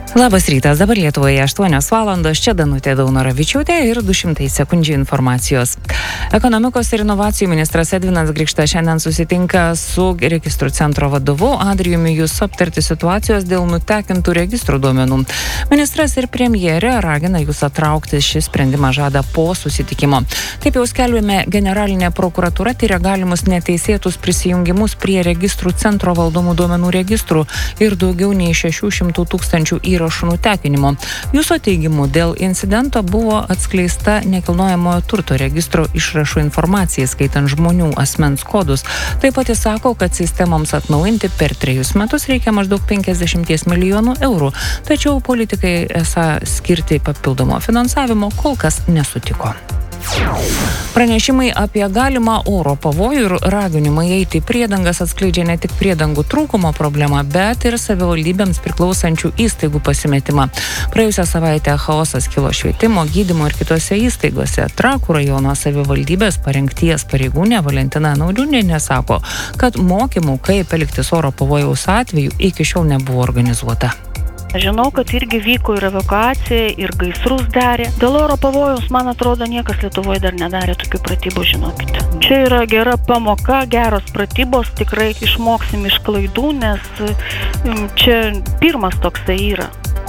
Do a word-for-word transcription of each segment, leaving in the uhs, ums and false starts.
Labas rytas, dabar Lietuvoje aštuonios valandos, čia Danutė Daunoravičiūtė ir du šimtai sekundžių informacijos. Ekonomikos ir inovacijų ministras Edvinas Grikšta šiandien susitinka su registrų centro vadovu Adrijumi Jusu aptarti situacijos dėl nutekintų registrų duomenų. Ministras ir premjerė ragina Jusą traukti, šį sprendimą žada po susitikimo. Kaip jau skelbėme, generalinė prokuratūra tyria galimus neteisėtus prisijungimus prie registrų centro valdomų duomenų registrų ir daugiau nei šešių šimtų tūkstančių įrašų nutekinimo. Jūsų teigimu, dėl incidento buvo atskleista nekilnojamojo turto registro išrašų informacija, skaitant žmonių asmens kodus. Taip pat jis sako, kad sistemoms atnaujinti per trejus metus reikia maždaug penkiasdešimt milijonų eurų, tačiau politikai esą skirti papildomo finansavimo kol kas nesutiko. Pranešimai apie galimą oro pavojų ir raginimai eiti į priedangas atskleidžia ne tik priedangų trūkumo problemą, bet ir savivaldybėms priklausančių įstaigų pasimetimą. Praėjusią savaitę chaosas kilo švietimo, gydymo ir kitose įstaigose. Trakų rajono savivaldybės parengties pareigūnė Valentina Naudžiūnienė sako, kad mokymų, kaip elgtis oro pavojaus atveju, iki šiol nebuvo organizuota. Žinau, kad irgi vyko ir evakuacija, ir gaisrus darė. Dėl oro pavojaus, man atrodo, niekas Lietuvoje dar nedarė tokių pratybų, žinokite. Čia yra gera pamoka, geros pratybos, tikrai išmoksim iš klaidų, nes čia pirmas toksai yra.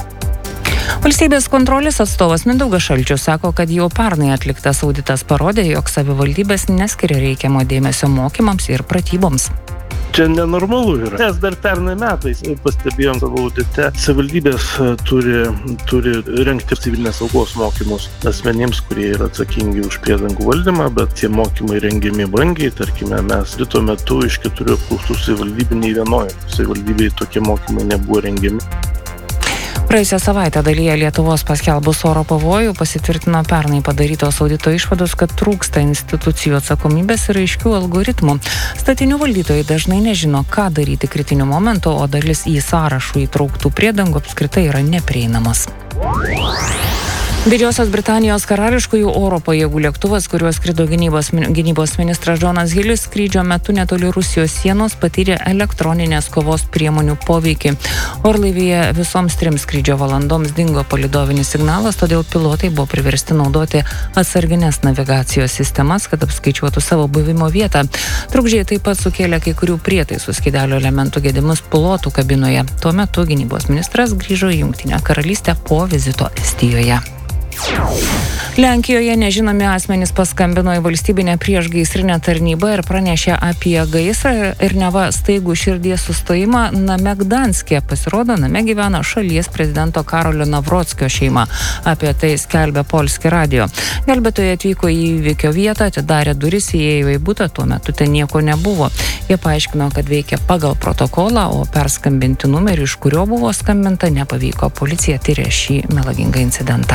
Valstybės kontrolės atstovas Mindaugas Šalčius sako, kad jau pernai atliktas auditas parodė, jog savivaldybės neskiria reikiamo dėmesio mokymams ir pratyboms. Čia nenormalu yra, nes dar pernai metais pastebėjom savo audite, savivaldybės turi, turi rengti civilinės saugos mokymus asmenims, kurie yra atsakingi už priedangų valdymą, bet tie mokymai rengiami brangiai, tarkime, mes tuo metu iš keturių apklaustų savivaldybių nei vienoje savivaldybėje tokie mokymai nebuvo rengiami. Praėjusią savaitę dalyje Lietuvos paskelbus oro pavojų pasitvirtino pernai padarytos audito išvados, kad trūksta institucijų atsakomybės ir aiškių algoritmų. Statinių valdytojai dažnai nežino, ką daryti kritiniu momentu, o dalis į sąrašų įtrauktų priedangų apskritai yra neprieinamos. Didžiosios Britanijos karališkųjų oro pajėgų lėktuvas, kuriuo skrido gynybos, gynybos ministras Džonas Hilis, skrydžio metu netoli Rusijos sienos patyrė elektroninės kovos priemonių poveikį. Orlaivyje visoms trims skrydžio valandoms dingo palydovinis signalas, todėl pilotai buvo priversti naudoti atsarginės navigacijos sistemas, kad apskaičiuotų savo buvimo vietą. Trukdžiai taip pat sukėlė kai kurių prietaisų skydelio elementų gedimus pilotų kabinoje. Tuo metu gynybos ministras grįžo į Jungtinę karalystę po vizito Estijoje. Lenkijoje nežinomi asmenys paskambino į valstybinę priešgaisrinę tarnybą ir pranešė apie gaisrą ir neva staigų širdies sustojimą name Gdanske. Pasirodo, name gyvena šalies prezidento Karolio Nawrockio šeima. Apie tai skelbia Polski radio. Gelbėtojai atvyko į įvykio vietą, atidarė duris, įėjo į butą, tuo metu ten nieko nebuvo. Jie paaiškino, kad veikia pagal protokolą, o perskambinti numerį, iš kurio buvo skambinta, nepavyko. Policija tyrė šį melagingą incidentą.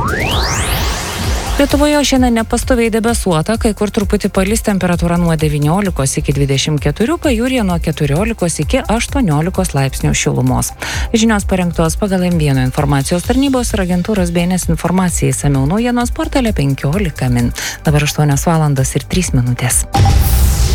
Lietuvoje šiandien nepastoviai debesuota, kai kur truputį palis, temperatūra nuo devyniolikos iki dvidešimt keturių, pajūryje nuo keturiolikos iki aštuoniolikos laipsnių šilumos. Žinios parengtos pagal M vienas informacijos tarnybos ir agentūros B N S informacijai, išsamiau naujienos portale penkiolika min. Dabar aštuonios valandos ir trys minutės.